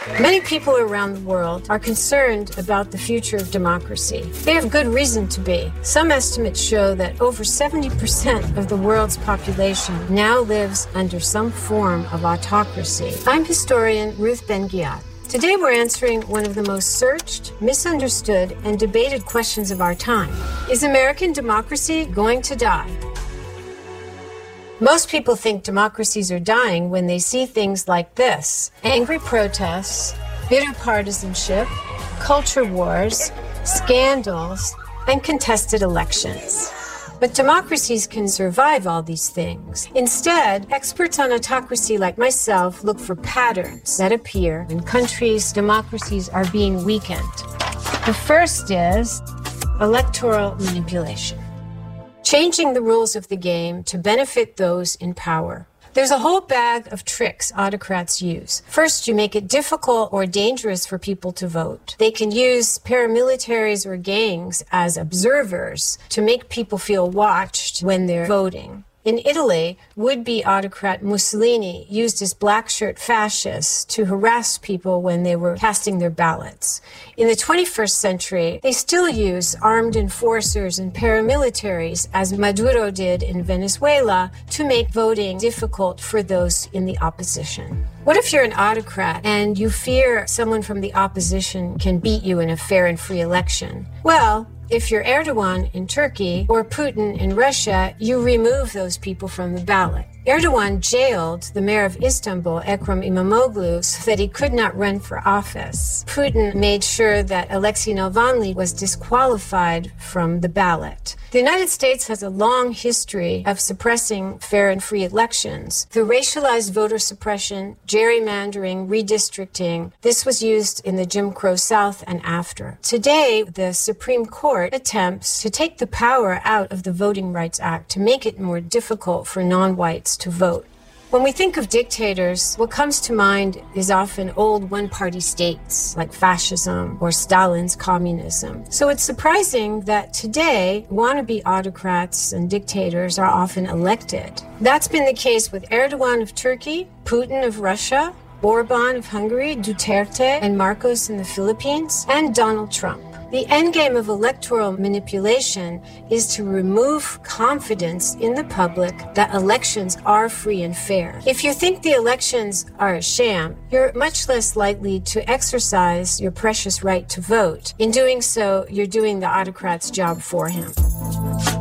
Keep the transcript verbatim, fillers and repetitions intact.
Many people around the world are concerned about the future of democracy. They have good reason to be. Some estimates show that over seventy percent of the world's population now lives under some form of autocracy. I'm historian Ruth Ben-Ghiat. Today we're answering one of the most searched, misunderstood, and debated questions of our time. Is American democracy going to die? Most people think democracies are dying when they see things like this: angry protests, bitter partisanship, culture wars, scandals, and contested elections. But democracies can survive all these things. Instead, experts on autocracy like myself look for patterns that appear when countries' democracies are being weakened. The first is electoral manipulation. Changing the rules of the game to benefit those in power. There's a whole bag of tricks autocrats use. First, you make it difficult or dangerous for people to vote. They can use paramilitaries or gangs as observers to make people feel watched when they're voting. In Italy, would-be autocrat Mussolini used his black shirt fascists to harass people when they were casting their ballots. In the twenty-first century, they still use armed enforcers and paramilitaries, as Maduro did in Venezuela, to make voting difficult for those in the opposition. What if you're an autocrat and you fear someone from the opposition can beat you in a fair and free election? Well, if you're Erdogan in Turkey or Putin in Russia, you remove those people from the ballot. Erdogan jailed the mayor of Istanbul, Ekrem İmamoğlu, so that he could not run for office. Putin made sure that Alexei Navalny was disqualified from the ballot. The United States has a long history of suppressing fair and free elections. Through racialized voter suppression, gerrymandering, redistricting, this was used in the Jim Crow South and after. Today, the Supreme Court attempts to take the power out of the Voting Rights Act to make it more difficult for non-whites to vote. When we think of dictators, what comes to mind is often old one-party states like fascism or Stalin's communism. So it's surprising that today wannabe autocrats and dictators are often elected. That's been the case with Erdogan of Turkey, Putin of Russia, Orban of Hungary, Duterte and Marcos in the Philippines, and Donald Trump. The endgame of electoral manipulation is to remove confidence in the public that elections are free and fair. If you think the elections are a sham, you're much less likely to exercise your precious right to vote. In doing so, you're doing the autocrat's job for him.